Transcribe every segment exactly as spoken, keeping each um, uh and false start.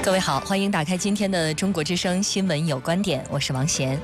各位好，欢迎打开今天的中国之声新闻有观点，我是王贤。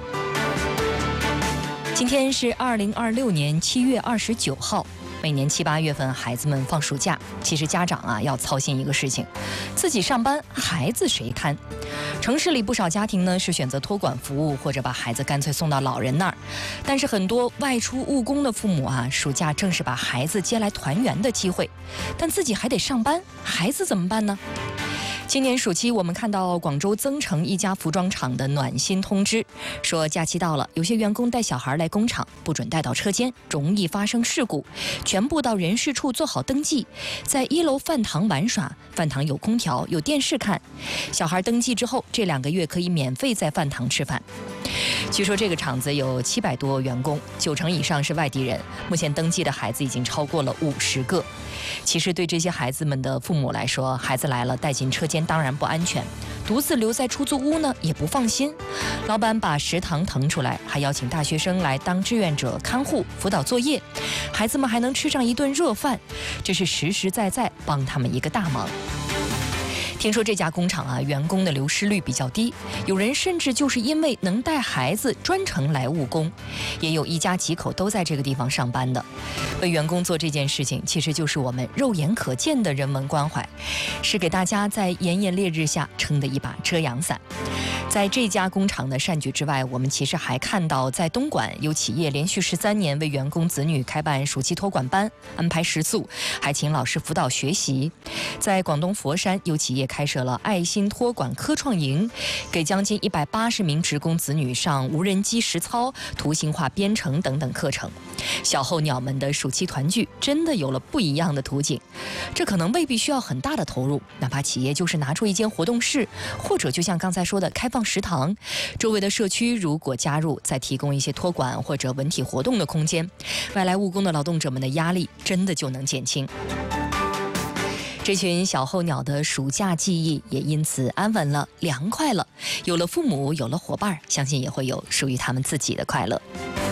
今天是二零二六年七月二十九号。每年七八月份，孩子们放暑假，其实家长啊要操心一个事情：自己上班，孩子谁看？城市里不少家庭呢是选择托管服务，或者把孩子干脆送到老人那儿。但是很多外出务工的父母啊，暑假正是把孩子接来团圆的机会，但自己还得上班，孩子怎么办呢？今年暑期，我们看到广州增城一家服装厂的暖心通知，说假期到了，有些员工带小孩来工厂，不准带到车间，容易发生事故，全部到人事处做好登记，在一楼饭堂玩耍，饭堂有空调，有电视看，小孩登记之后，这两个月可以免费在饭堂吃饭。据说这个厂子有七百多员工，九成以上是外地人，目前登记的孩子已经超过了五十个。其实对这些孩子们的父母来说，孩子来了带进车间当然不安全，独自留在出租屋呢也不放心。老板把食堂腾出来，还邀请大学生来当志愿者看护辅导作业，孩子们还能吃上一顿热饭，这是实实在在帮他们一个大忙。听说这家工厂啊，员工的流失率比较低，有人甚至就是因为能带孩子专程来务工，也有一家几口都在这个地方上班的。为员工做这件事情，其实就是我们肉眼可见的人文关怀，是给大家在炎炎烈日下撑的一把遮阳伞。在这家工厂的善举之外，我们其实还看到，在东莞有企业连续十三年为员工子女开办暑期托管班，安排食宿，还请老师辅导学习。在广东佛山有企业开设了爱心托管科创营，给将近一百八十名职工子女上无人机实操、图形化编程等等课程。小候鸟们的暑期团聚真的有了不一样的图景，这可能未必需要很大的投入，哪怕企业就是拿出一间活动室，或者就像刚才说的开放食堂，周围的社区如果加入，再提供一些托管或者文体活动的空间，外来务工的劳动者们的压力真的就能减轻。这群小候鸟的暑假记忆也因此安稳了、凉快了，有了父母，有了伙伴，相信也会有属于他们自己的快乐。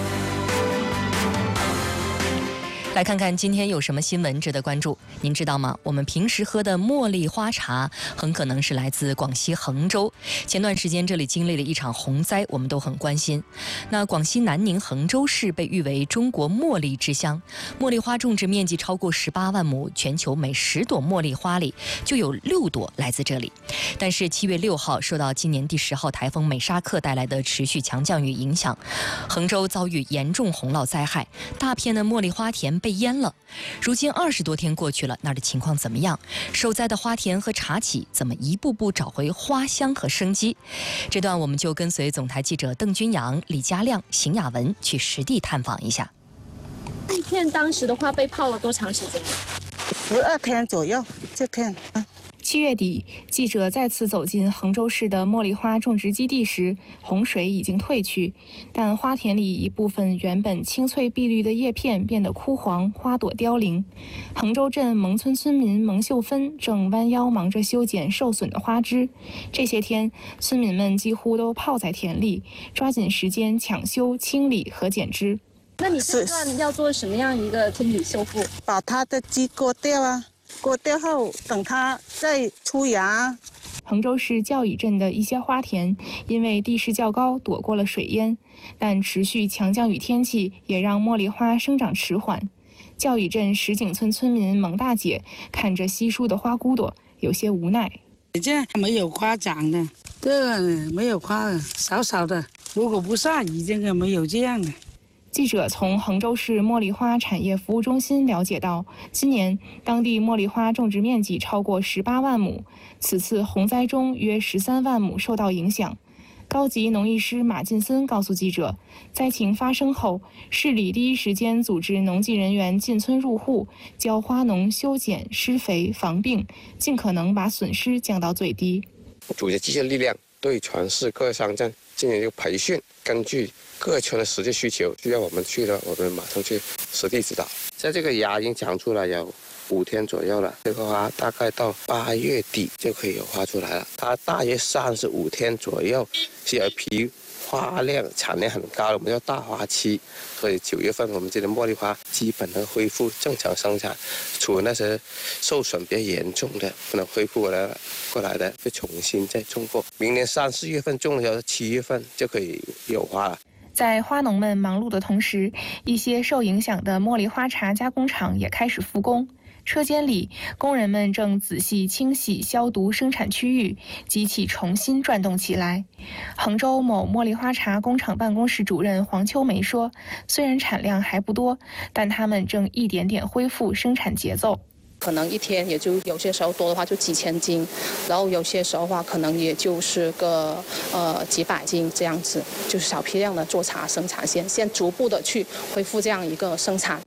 来看看今天有什么新闻值得关注。您知道吗？我们平时喝的茉莉花茶很可能是来自广西衡州。前段时间这里经历了一场洪灾，我们都很关心。那广西南宁衡州市被誉为中国茉莉之乡，茉莉花种植面积超过十八万亩，全球每十朵茉莉花里就有六朵来自这里。但是七月六号受到今年第十号台风美沙克带来的持续强降雨影响，衡州遭遇严重洪涝灾害，大片的茉莉花田被淹了。如今二十多天过去了，那儿的情况怎么样？受灾的花田和茶企怎么一步步找回花香和生机？这段我们就跟随总台记者邓君阳、李佳亮、邢雅文去实地探访一下。 这片当时的话被泡了多长时间？ 十二天左右。这片啊。 七月底，记者再次走进衡州市的茉莉花种植基地时，洪水已经退去，但花田里一部分原本青翠碧绿的叶片变得枯黄，花朵凋零。衡州镇蒙村村民蒙秀芬正弯腰忙着修剪受损的花枝。这些天，村民们几乎都泡在田里，抓紧时间抢修、清理和剪枝。 那你这段要做什么样一个清理修复？ 把它的枝割掉啊。割掉后，等它再出芽。 衡州市教乙镇的一些花田因为地势较高，躲过了水淹，但持续强降雨天气也让茉莉花生长迟缓。教乙镇石井村村民蒙大姐看着稀疏的花骨朵，有些无奈。 这没有花长的，这没有花，少少的。如果不下雨，这个没有这样的。 记者从衡州市茉莉花产业服务中心了解到，今年当地茉莉花种植面积超过十八万亩，此次洪灾中约十三万亩受到影响。高级农艺师马进森告诉记者，灾情发生后，市里第一时间组织农技人员进村入户，教花农修剪、施肥、防病，尽可能把损失降到最低。 组织机械力量对全市各乡镇进行一个培训，根据各村的实际需求，需要我们去的，我们马上去实地指导。在这个芽已经长出来有五天左右了，这个花大概到八月底就可以有花出来了。它大约三十五天左右是有皮花量产量很高，我们叫大花期，所以九月份我们这里茉莉花基本能恢复正常生产，除了那些受损比较严重的不能恢复过来过来的，会重新再种过。明年三四月份种的时候，七月份就可以有花了。 在花农们忙碌的同时，一些受影响的茉莉花茶加工厂也开始复工。车间里，工人们正仔细清洗、消毒生产区域，机器重新转动起来。杭州某茉莉花茶工厂办公室主任黄秋梅说：“虽然产量还不多，但他们正一点点恢复生产节奏。 可能一天也就有些时候多的话就几千斤，然后有些时候的话可能也就是个呃几百斤这样子，就是小批量的做茶生产线，现逐步的去恢复这样一个生产。”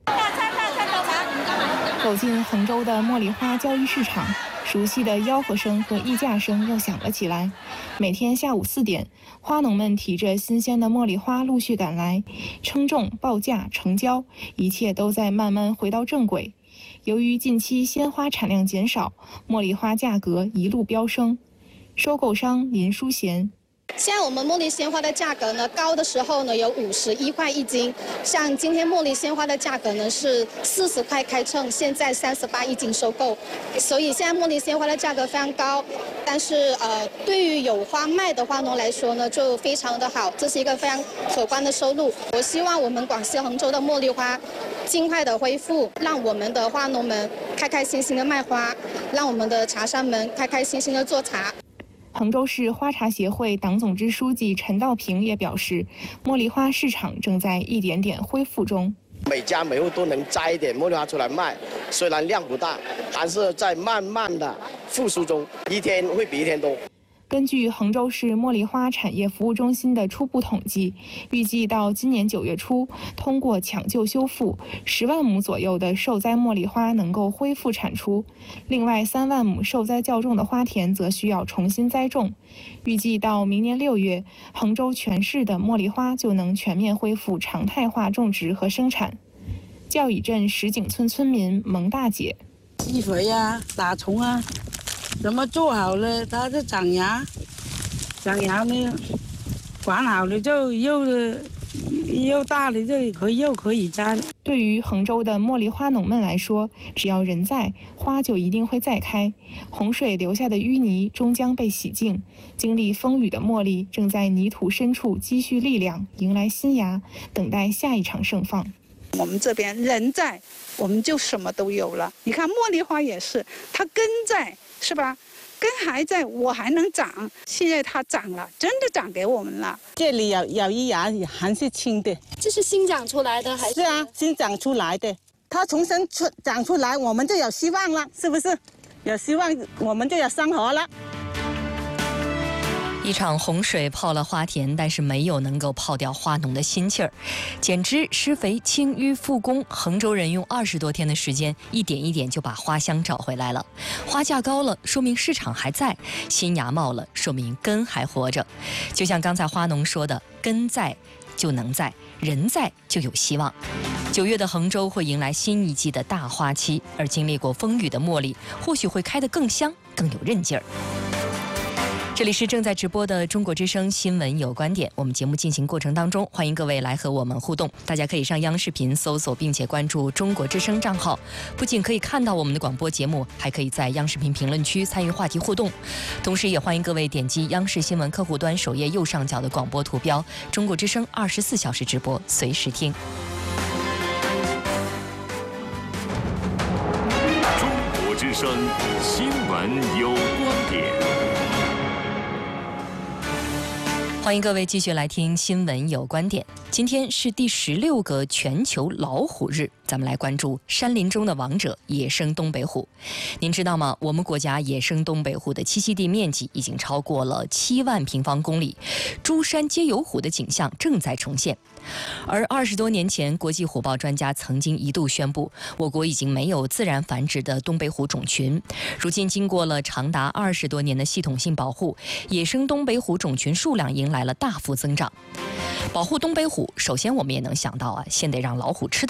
走进杭州的茉莉花交易市场，熟悉的吆喝声和议价声又响了起来。每天下午四点，花农们提着新鲜的茉莉花陆续赶来，称重、报价、成交，一切都在慢慢回到正轨。由于近期鲜花产量减少，茉莉花价格一路飙升。收购商林淑贤。 现在我们茉莉鲜花的价格呢，高的时候呢有五十一块一斤，像今天茉莉鲜花的价格呢是四十块开称，现在三十八一斤收购，所以现在茉莉鲜花的价格非常高，但是呃，对于有花卖的花农来说呢，就非常的好，这是一个非常可观的收入。我希望我们广西杭州的茉莉花尽快的恢复，让我们的花农们开开心心的卖花，让我们的茶商们开开心心的做茶。 杭州市花茶协会党总支书记陈道平也表示，茉莉花市场正在一点点恢复中。 每家每户都能摘一点茉莉花出来卖，虽然量不大，还是在慢慢的复苏中，一天会比一天多。 根据杭州市茉莉花产业服务中心的初步统计，预计到今年九月初，通过抢救修复，十万亩左右的受灾茉莉花能够恢复产出。另外三万亩受灾较重的花田则需要重新栽种。预计到明年六月，杭州全市的茉莉花就能全面恢复常态化种植和生产。教乙镇石井村村民蒙大姐： 施肥啊，打虫啊。怎么做好了，它就长芽，长芽呢，管好了就又又大了，就可以又可以摘了。 对于杭州的茉莉花农们来说，只要人在，花就一定会再开。洪水留下的淤泥终将被洗净，经历风雨的茉莉正在泥土深处积蓄力量，迎来新芽，等待下一场盛放。 我们这边人在，我们就什么都有了。你看茉莉花也是，它根在，是吧？根还在，我还能长。现在它长了，真的长给我们了。这里有有一芽还是青的， 这是新长出来的还是？ 是啊，新长出来的。它重新出长出来，我们就有希望了，是不是？有希望，我们就有生活了。 一场洪水泡了花田，但是没有能够泡掉花农的心气儿。减脂、施肥、清淤复工，杭州人用二十多天的时间，一点一点就把花香找回来了。花价高了，说明市场还在；新芽冒了，说明根还活着。就像刚才花农说的，根在就能在，人在就有希望。九月的杭州会迎来新一季的大花期，而经历过风雨的茉莉，或许会开得更香，更有韧劲儿。这里是正在直播的中国之声新闻有观点，我们节目进行过程当中，欢迎各位来和我们互动。大家可以上央视频搜索并且关注中国之声账号，不仅可以看到我们的广播节目，还可以在央视频评论区参与话题互动。同时也欢迎各位点击央视新闻客户端首页右上角的广播图标，中国之声二十四小时直播，随时听。 中国之声新闻有观点。 欢迎各位继续来听新闻有观点。今天是第十六个全球老虎日，咱们来关注山林中的王者——野生东北虎。您知道吗？我们国家野生东北虎的栖息地面积已经超过了七万平方公里，诸山皆有虎的景象正在重现。而二十多年前，国际虎豹专家曾经一度宣布，我国已经没有自然繁殖的东北虎种群。如今，经过了长达二十多年的系统性保护，野生东北虎种群数量迎来了大幅增长。保护东北虎，首先我们也能想到啊，先得让老虎吃得饱。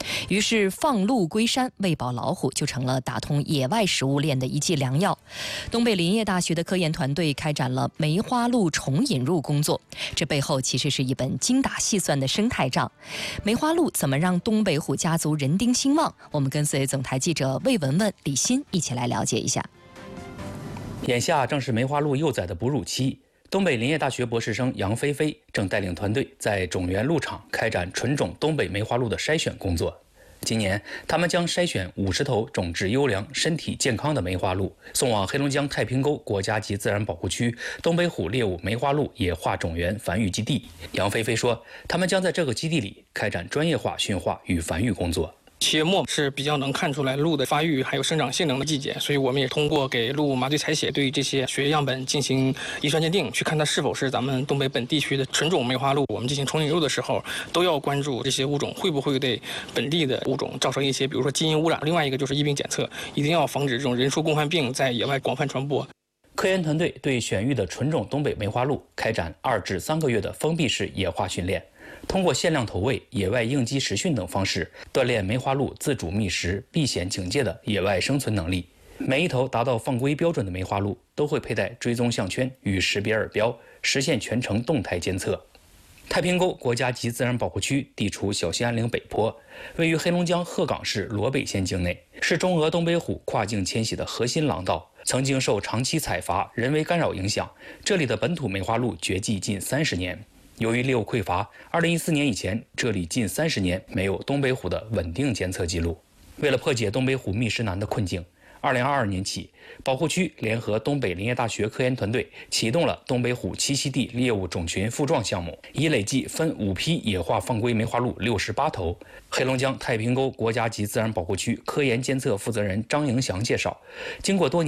于是放鹿归山，喂饱老虎就成了打通野外食物链的一剂良药。东北林业大学的科研团队开展了梅花鹿重引入工作，这背后其实是一本精打细算的生态账。梅花鹿怎么让东北虎家族人丁兴旺？我们跟随总台记者魏文文、李欣一起来了解一下。 眼下正是梅花鹿幼崽的哺乳期。东北林业大学博士生杨菲菲正带领团队在种源鹿场开展纯种东北梅花鹿的筛选工作。今年，他们将筛选五十头种质优良、身体健康的梅花鹿，送往黑龙江太平沟国家级自然保护区东北虎猎物梅花鹿野化种源繁育基地。杨菲菲说，他们将在这个基地里开展专业化驯化与繁育工作。 七月末是比较能看出来鹿的发育还有生长性能的季节，所以我们也通过给鹿麻醉采血，对这些血液样本进行遗传鉴定，去看它是否是咱们东北本地区的纯种梅花鹿。我们进行重引入的时候，都要关注这些物种会不会对本地的物种造成一些，比如说基因污染。另外一个就是疫病检测，一定要防止这种人畜共患病在野外广泛传播。 科研团队对选育的纯种东北梅花鹿开展二至三个月的封闭式野化训练。通过限量投喂、野外应激实训等方式，锻炼梅花鹿自主觅食、避险警戒的野外生存能力。每一头达到放归标准的梅花鹿都会佩戴追踪项圈与识别耳标，实现全程动态监测。太平沟国家级自然保护区地处小兴安岭北坡，位于黑龙江鹤岗市罗北县境内，是中俄东北虎跨境迁徙的核心廊道。曾经受长期采伐、人为干扰影响，这里的本土梅花鹿绝迹近三十年。由于猎物匮乏，二零一四年以前，这里近三十年没有东北虎的稳定监测记录。为了破解东北虎觅食难的困境，二零二二年起，保护区联合东北林业大学科研团队启动了东北虎栖息地猎物种群复壮项目，已累计分五批野化放归梅花鹿六十八头。黑龙江太平沟国家级自然保护区科研监测负责人张迎祥介绍，经过多年